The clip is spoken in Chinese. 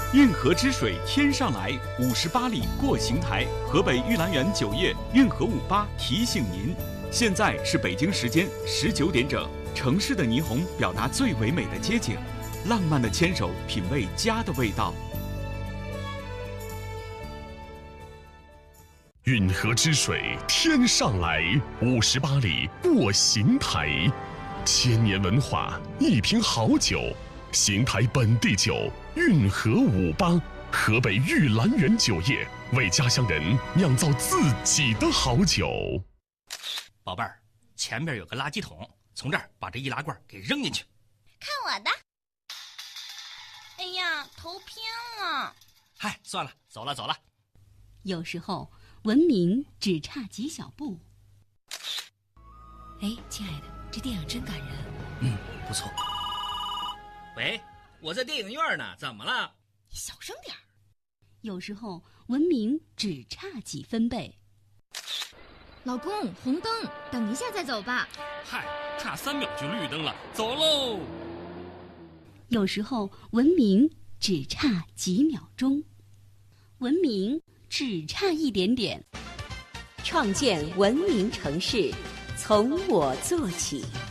运河之水天上来，58里过邢台。河北玉兰园酒业运河58提醒您，现在是北京时间19点整。城市的霓虹表达最唯美的街景，浪漫的牵手品味家的味道。 运河之水天上来，58里过邢台。千年文化，一瓶好酒，邢台本地酒运河58，河北玉兰园酒业为家乡人酿造自己的好酒。 宝贝儿，前边有个垃圾桶，从这儿把这易拉罐给扔进去。 看我的！哎呀，头偏了。 嗨，算了，走了。 有时候文明只差几小步。 哎，亲爱的，这电影真感人。 不错。喂，我在电影院呢，怎么了？ 你小声点儿。 有时候文明只差几分贝。 老公，红灯，等一下再走吧。 嗨，差3秒就绿灯了，走喽。 有时候文明只差几秒钟，文明只差一点点。 创建文明城市，从我做起。